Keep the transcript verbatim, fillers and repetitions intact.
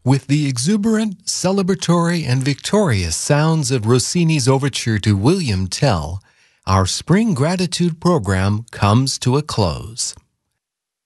With the exuberant, celebratory, and victorious sounds of Rossini's overture to William Tell, our Spring Gratitude program comes to a close.